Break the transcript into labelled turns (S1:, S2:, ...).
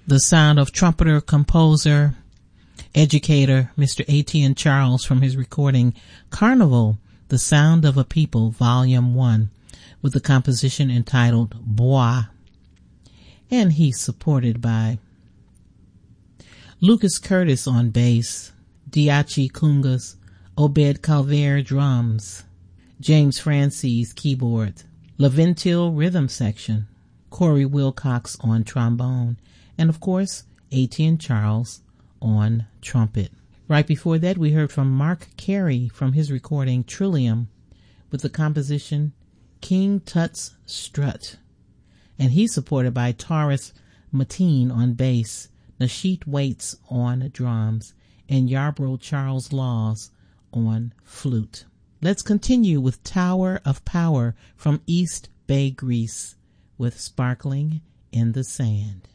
S1: the sound of trumpeter, composer, educator, Mr. A.T.N. Charles from his recording Carnival, The Sound of a People, Volume 1, with the composition entitled Bois. And he's supported by Lucas Curtis on bass, Diachi Kungas, Obed Calvaire drums, James Francis keyboard, Laventil rhythm section, Corey Wilcox on trombone, and of course, A.T.N. Charles on trumpet. Right before that, we heard from Mark Carey from his recording Trillium with the composition King Tut's Strut. And he's supported by Taurus Mateen on bass, Nasheet Waits on drums, and Yarbrough Charles Laws on flute. Let's continue with Tower of Power from East Bay, Greece, with Sparkling in the Sand.